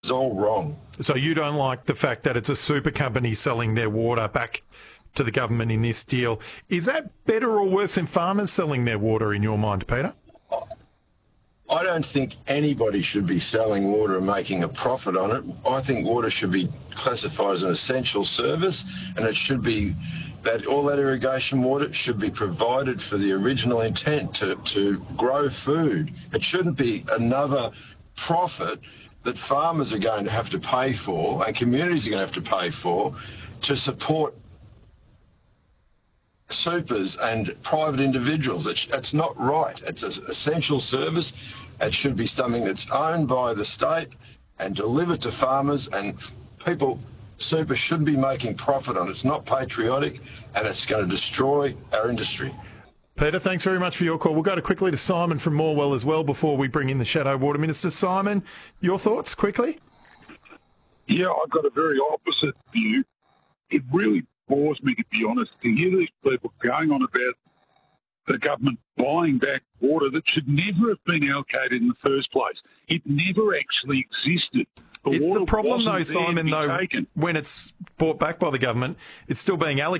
is all wrong. So you don't like the fact that it's a super company selling their water back to the government in this deal. Is that better or worse than farmers selling their water in your mind, Peter? I don't think anybody should be selling water and making a profit on it. I think water should be classified as an essential service, and it should be that all that irrigation water should be provided for the original intent to grow food. It shouldn't be another profit that farmers are going to have to pay for and communities are going to have to pay for to support supers and private individuals. It's not right. It's an essential service. It should be something that's owned by the state and delivered to farmers, and people, super shouldn't be making profit on it. It's not patriotic, and it's going to destroy our industry. Peter, thanks very much for your call. We'll go quickly to Simon from Morwell as well before we bring in the Shadow Water Minister. Simon, your thoughts quickly? Yeah, I've got a very opposite view. It really bores me, to be honest, to hear these people going on about the government buying back water that should never have been allocated in the first place. It never actually existed. It's the problem, though, Simon, when it's bought back by the government, it's still being allocated.